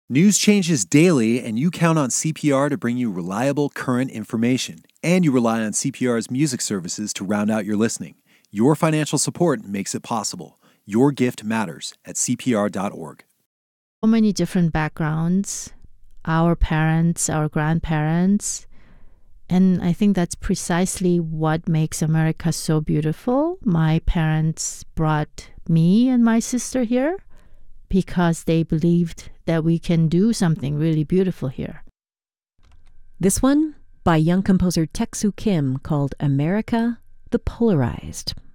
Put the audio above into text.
News changes daily, and you count on CPR to bring you reliable, current information. And you rely on CPR's music services to round out your listening. Your financial support makes it possible. Your gift matters at CPR.org. So many different backgrounds, our parents, our grandparents. And I think that's precisely what makes America so beautiful. My parents brought me and my sister here because they believed that we can do something really beautiful here. This one by young composer Taek Soo Kim called America the Polarized.